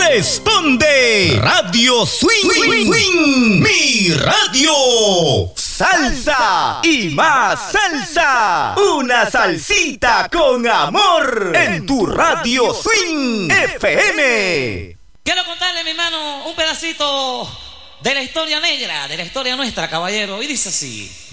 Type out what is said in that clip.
Responde Radio Swing, mi radio. Salsa y más salsa. Una salsita con amor en tu Radio Swing FM. Quiero contarle, mi hermano, un pedacito de la historia negra, de la historia nuestra, caballero. Y dice así.